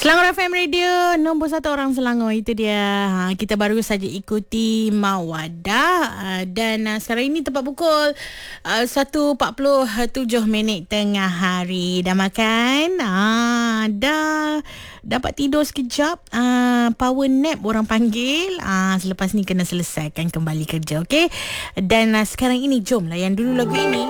Selangor FM Radio, nombor 1 orang Selangor. Itu dia. Kita baru saja ikuti Mawadah. Dan sekarang ini tepat pukul 1.47 tengah hari. Dah makan? Dah dapat tidur sekejap. Power nap orang panggil. Selepas ni kena selesaikan kembali kerja. Okay? Dan sekarang ini jom layan dulu lagu ini.